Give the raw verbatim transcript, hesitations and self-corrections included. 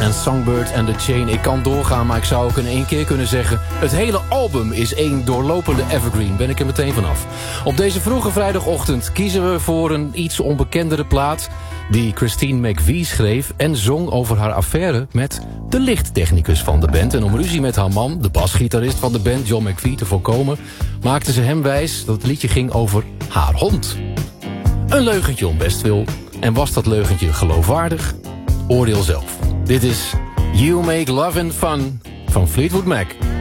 en Songbird and the Chain. Ik kan doorgaan, maar ik zou ook in één keer kunnen zeggen... het hele album is één doorlopende evergreen. Ben ik er meteen vanaf. Op deze vroege vrijdagochtend kiezen we voor een iets onbekendere plaat... die Christine McVie schreef en zong over haar affaire... met de lichttechnicus van de band. En om ruzie met haar man, de basgitarist van de band... John McVie, te voorkomen... maakte ze hem wijs dat het liedje ging over haar hond. Een leugentje om bestwil. En was dat leugentje geloofwaardig? Oordeel zelf. Dit is You Make Love and Fun van Fleetwood Mac.